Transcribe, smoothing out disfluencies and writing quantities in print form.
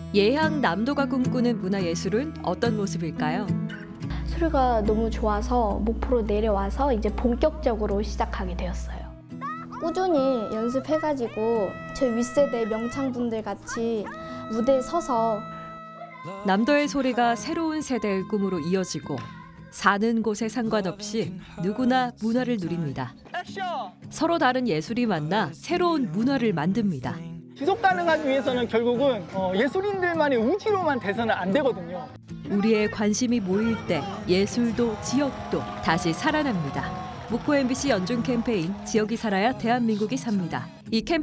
예향 남도가 꿈꾸는 문화예술은 어떤 모습일까요? 소리가 너무 좋아서 목포로 내려와서 이제 본격적으로 시작하게 되었어요. 꾸준히 연습해가지고 제 윗세대 명창분들 같이 무대에 서서 남도의 소리가 새로운 세대의 꿈으로 이어지고 사는 곳에 상관없이 누구나 문화를 누립니다. 서로 다른 예술이 만나 새로운 문화를 만듭니다. 지속 가능하기 위해서는 결국은 예술인들만의 의지로만 돼서는 안 되거든요. 우리의 관심이 모일 때 예술도 지역도 다시 살아납니다. 목포 MBC 연중 캠페인 지역이 살아야 대한민국이 삽니다. 이 캠페인